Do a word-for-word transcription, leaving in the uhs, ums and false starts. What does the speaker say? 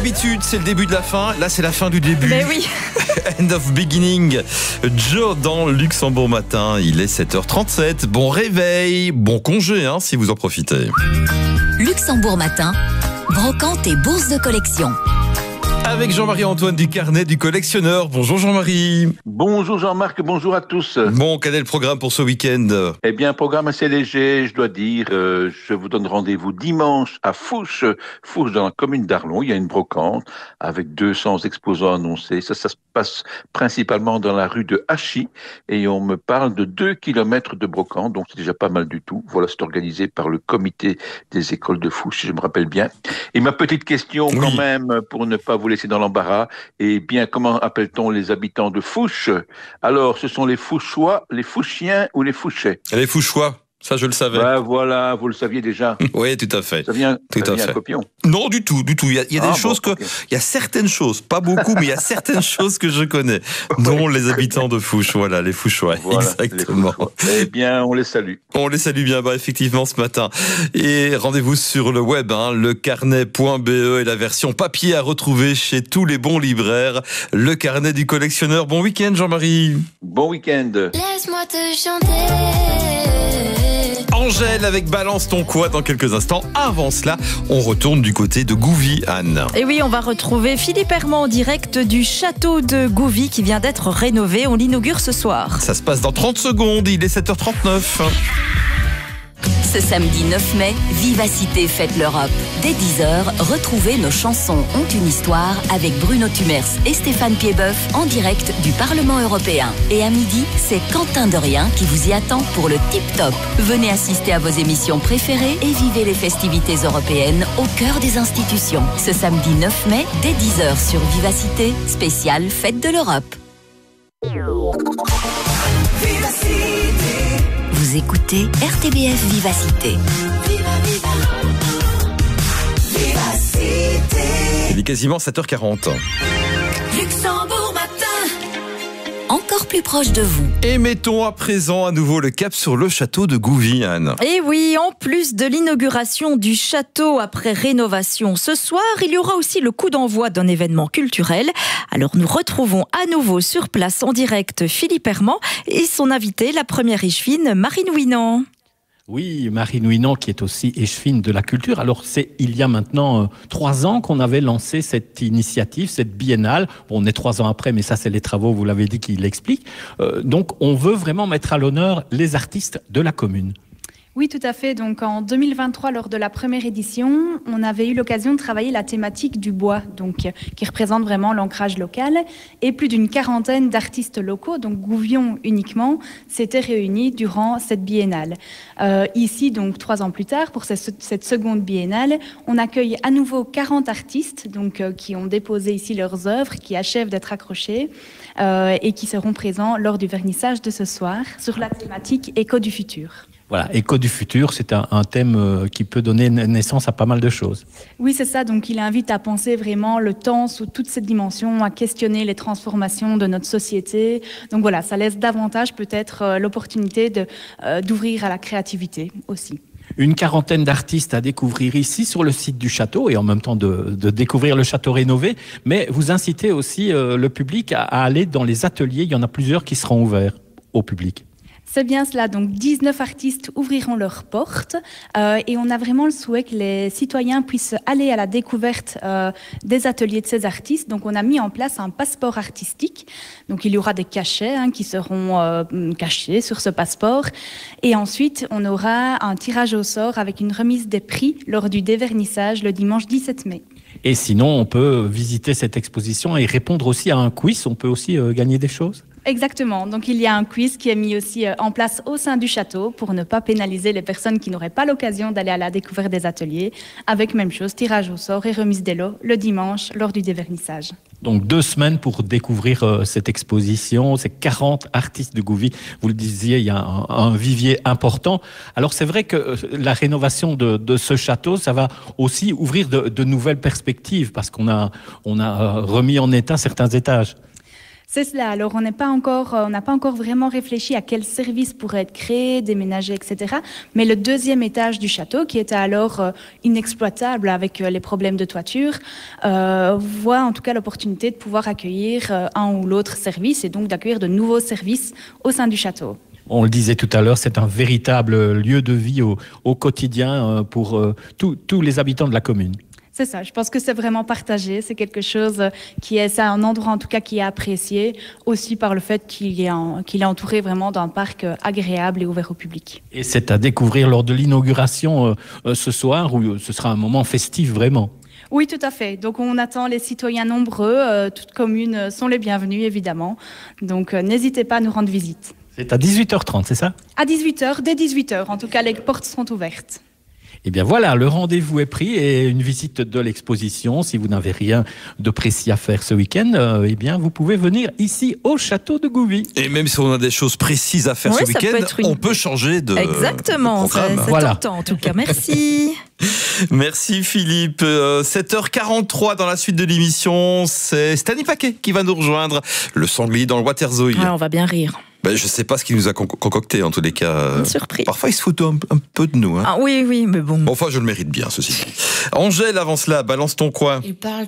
d'habitude, c'est le début de la fin. Là, c'est la fin du début. Mais oui. End of beginning. Joe dans Luxembourg matin. Il est sept heures trente-sept. Bon réveil, bon congé, hein, si vous en profitez. Luxembourg matin, brocante et bourse de collection. Avec Jean-Marie Antoine du Carnet du Collectionneur. Bonjour Jean-Marie. Bonjour Jean-Marc, bonjour à tous. Bon, quel est le programme pour ce week-end ? Eh bien, programme assez léger, je dois dire. Euh, je vous donne rendez-vous dimanche à Fouches. Fouches dans la commune d'Arlon. Il y a une brocante avec deux cents exposants annoncés. Ça, ça se passe principalement dans la rue de Hachy. Et on me parle de deux kilomètres de brocante. Donc, c'est déjà pas mal du tout. Voilà, c'est organisé par le comité des écoles de Fouches, si je me rappelle bien. Et ma petite question, oui, quand même, pour ne pas vous laisser dans l'embarras, eh bien, comment appelle-t-on les habitants de Fouches ? Alors, ce sont les Fouchois, les Fouchiens ou les Fouchais ? Les Fouchois. Ça, je le savais. Ben voilà, vous le saviez déjà. Oui, tout à fait. Ça vient, tout ça à vient fait. un copion. Non, du tout, du tout. Il y a, il y a ah, des choses bon, que, okay. il y a certaines choses, pas beaucoup, mais il y a certaines choses que je connais, dont les habitants de Fouches. Voilà, les Fouchois. Voilà, exactement. Les Fouchois. Eh bien, on les salue. On les salue bien, bah, effectivement, ce matin. Et rendez-vous sur le web, hein, le carnet point b e et la version papier à retrouver chez tous les bons libraires. Le Carnet du Collectionneur. Bon week-end, Jean-Marie. Bon week-end. Laisse-moi te chanter. Angèle avec Balance ton quoi dans quelques instants. Avant cela, on retourne du côté de Gouvy, Anne. Et oui, on va retrouver Philippe Herman en direct du château de Gouvy qui vient d'être rénové. On l'inaugure ce soir. Ça se passe dans trente secondes, il est sept heures trente-neuf. Ce samedi neuf mai, Vivacité fête l'Europe. Dès dix heures, retrouvez Nos chansons ont une histoire avec Bruno Tumers et Stéphane Piedboeuf en direct du Parlement européen. Et à midi, c'est Quentin Dorien qui vous y attend pour le Tip Top. Venez assister à vos émissions préférées et vivez les festivités européennes au cœur des institutions. Ce samedi neuf mai, dès dix heures sur Vivacité, spéciale Fête de l'Europe. Vous écoutez R T B F Vivacité. Viva, viva. Vivacité. Il est quasiment sept heures quarante. Luxembourg matin. Encore plus proche de vous. Et mettons à présent à nouveau le cap sur le château de Gouvy, Anne. Et oui, en plus de l'inauguration du château après rénovation ce soir, il y aura aussi le coup d'envoi d'un événement culturel. Alors nous retrouvons à nouveau sur place en direct Philippe Herman et son invité, la première échevine, Marine Ouinan. Oui, Marine Ouinan qui est aussi échevine de la culture. Alors c'est il y a maintenant euh, trois ans qu'on avait lancé cette initiative, cette biennale. Bon, on est trois ans après, mais ça c'est les travaux, vous l'avez dit, qui l'expliquent. Euh, donc on veut vraiment mettre à l'honneur les artistes de la commune. Oui, tout à fait. Donc, en deux mille vingt-trois, lors de la première édition, on avait eu l'occasion de travailler la thématique du bois, donc, qui représente vraiment l'ancrage local. Et plus d'une quarantaine d'artistes locaux, donc Gouvion uniquement, s'étaient réunis durant cette biennale. Euh, ici, donc, trois ans plus tard, pour cette, cette seconde biennale, on accueille à nouveau quarante artistes, donc, euh, qui ont déposé ici leurs œuvres, qui achèvent d'être accrochées, euh, et qui seront présents lors du vernissage de ce soir, sur la thématique Écho du futur. Voilà, Écho du futur, c'est un, un thème qui peut donner naissance à pas mal de choses. Oui, c'est ça. Donc, il invite à penser vraiment le temps sous toute cette dimension, à questionner les transformations de notre société. Donc voilà, ça laisse davantage peut-être euh, l'opportunité de, euh, d'ouvrir à la créativité aussi. Une quarantaine d'artistes à découvrir ici sur le site du château et en même temps de, de découvrir le château rénové. Mais vous incitez aussi euh, le public à, à aller dans les ateliers. Il y en a plusieurs qui seront ouverts au public. C'est bien cela, donc dix-neuf artistes ouvriront leurs portes euh, et on a vraiment le souhait que les citoyens puissent aller à la découverte euh, des ateliers de ces artistes. Donc on a mis en place un passeport artistique, donc il y aura des cachets hein, qui seront euh, cachés sur ce passeport et ensuite on aura un tirage au sort avec une remise des prix lors du dévernissage le dimanche dix-sept mai. Et sinon on peut visiter cette exposition et répondre aussi à un quiz, on peut aussi euh, gagner des choses. Exactement. Donc, il y a un quiz qui est mis aussi en place au sein du château pour ne pas pénaliser les personnes qui n'auraient pas l'occasion d'aller à la découverte des ateliers. Avec même chose, tirage au sort et remise des lots le dimanche lors du dévernissage. Donc, deux semaines pour découvrir euh, cette exposition, ces quarante artistes de Gouvy. Vous le disiez, il y a un, un vivier important. Alors, c'est vrai que euh, la rénovation de, de ce château, ça va aussi ouvrir de, de nouvelles perspectives parce qu'on a, on a remis en état certains étages. C'est cela. Alors, on n'est pas encore, on n'a pas encore vraiment réfléchi à quel service pourrait être créé, déménagé, et cetera. Mais le deuxième étage du château, qui était alors euh, inexploitable avec euh, les problèmes de toiture, euh, voit en tout cas l'opportunité de pouvoir accueillir euh, un ou l'autre service et donc d'accueillir de nouveaux services au sein du château. On le disait tout à l'heure, c'est un véritable lieu de vie au, au quotidien euh, pour euh, tous tous les habitants de la commune. C'est ça, je pense que c'est vraiment partagé, c'est quelque chose qui est, c'est un endroit en tout cas qui est apprécié, aussi par le fait qu'il est, en, qu'il est entouré vraiment d'un parc agréable et ouvert au public. Et c'est à découvrir lors de l'inauguration euh, euh, ce soir, où ce sera un moment festif vraiment. Oui, tout à fait. Donc on attend les citoyens nombreux, euh, toutes communes sont les bienvenues évidemment, donc euh, n'hésitez pas à nous rendre visite. C'est à dix-huit heures trente, c'est ça ? À dix-huit heures, dès dix-huit heures, en tout cas les portes seront ouvertes. Eh bien voilà, le rendez-vous est pris et une visite de l'exposition. Si vous n'avez rien de précis à faire ce week-end, euh, eh bien vous pouvez venir ici au château de Gouvy. Et même si on a des choses précises à faire Ouais, ce ça week-end, peut une... on peut changer de Exactement, de programme. c'est Voilà. tentant en tout cas. Merci. Merci Philippe. Euh, sept heures quarante-trois dans la suite de l'émission, c'est Stani Paquet qui va nous rejoindre. Le sanglier dans le Waterzooi. Ouais, on va bien rire. Ben, je sais pas ce qu'il nous a con- concocté en tous les cas. Une surprise. Parfois il se fout un, un peu de nous. Hein. Ah oui, oui, mais bon. Bon, enfin je le mérite bien ceci. Angèle, avant cela, balance ton coin. Il parle